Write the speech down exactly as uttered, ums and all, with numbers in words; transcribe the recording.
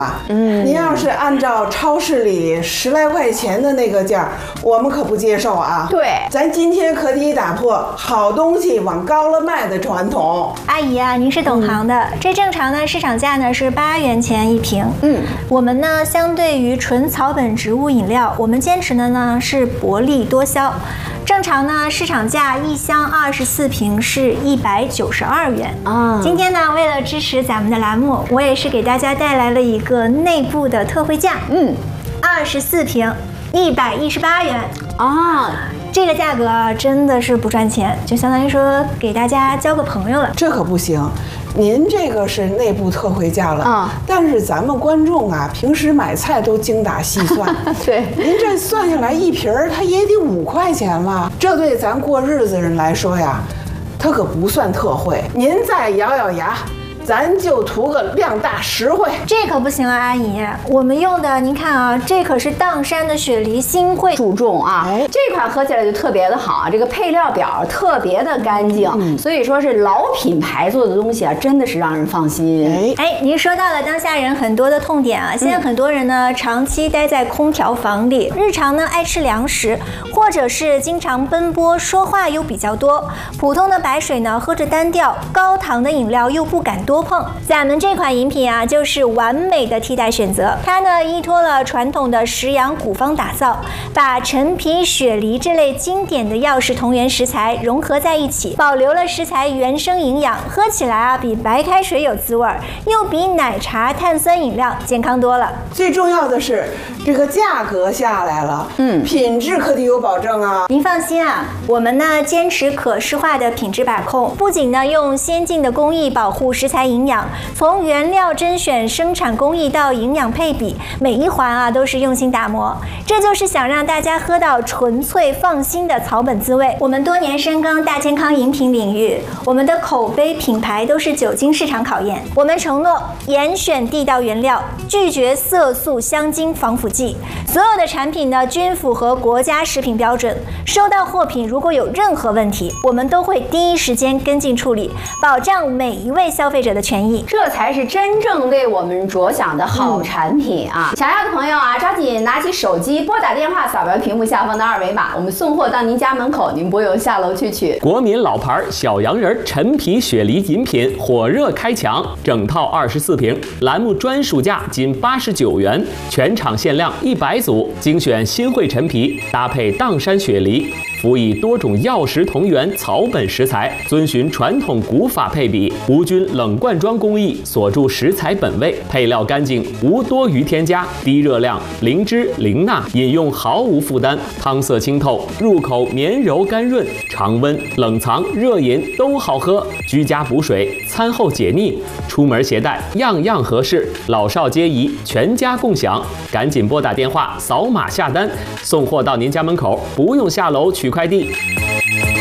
嗯，您要是按照超市里十来块钱的那个价，我们可不接受啊。 对， 咱今天可得打破好东西往高了卖的传统。 阿姨啊，您是懂行的，嗯、这正常呢，市场价呢是八元钱一瓶。嗯，我们呢相对于纯草本植物饮料，我们坚持的呢是薄利多销。正常呢，市场价一箱二十四瓶是一百九十二元啊。今天呢，为了支持咱们的栏目，我也是给大家带来了一个内部的特惠价，嗯，二十四瓶一百一十八元啊。这个价格啊，真的是不赚钱，就相当于说给大家交个朋友了。 这可不行，您这个是内部特惠价了啊，但是咱们观众啊，平时买菜都精打细算， 对， 您这算下来一瓶儿，它也得五块钱了，这对咱过日子人来说呀，它可不算特惠。您再咬咬牙。咱就图个量大实惠， 这可不行啊，阿姨，我们用的您看啊，这可是砀山的雪梨新汇， 注重啊，哎，这款喝起来就特别的好，这个配料表特别的干净，嗯、所以说是老品牌做的东西啊，真的是让人放心。 哎哎，您说到了当下人很多的痛点啊，现在很多人呢、嗯、长期待在空调房里，日常呢爱吃凉食，或者是经常奔波，说话又比较多，普通的白水呢喝着单调，高糖的饮料又不敢多碰，咱们这款饮品啊，就是完美的替代选择。它呢依托了传统的食养古方打造，把陈皮、雪梨这类经典的药食同源食材融合在一起，保留了食材原生营养，喝起来啊比白开水有滋味，又比奶茶、碳酸饮料健康多了。 最重要的是这个价格下来了，嗯，品质可得有保证啊。 您放心啊，我们呢坚持可视化的品质把控，不仅呢用先进的工艺保护食材营养，从原料甄选、生产工艺到营养配比，每一环啊都是用心打磨。这就是想让大家喝到纯粹放心的草本滋味。我们多年深耕大健康饮品领域，我们的口碑品牌都是久经市场考验。我们承诺严选地道原料，拒绝色素、香精、防腐剂，所有的产品呢均符合国家食品标准。收到货品如果有任何问题，我们都会第一时间跟进处理，保障每一位消费者的权益。 这才是真正为我们着想的好产品啊！嗯、想要的朋友啊，抓紧拿起手机拨打电话，扫描屏幕下方的二维码，我们送货到您家门口，您不用下楼去取。 国民老牌小洋人陈皮雪梨饮品火热开抢，整套二十四瓶，栏目专属价仅八十九元，全场限量一百组，精选新汇陈皮，搭配砀山雪梨。辅以多种药食同源草本食材，遵循传统古法配比，无菌冷灌装工艺锁住食材本味，配料干净，无多余添加，低热量，零脂零钠，饮用毫无负担，汤色清透，入口绵柔甘润，常温、冷藏、热饮都好喝，居家补水，餐后解腻，出门携带样样合适，老少皆宜，全家共享。赶紧拨打电话，扫码下单，送货到您家门口，不用下楼取快递。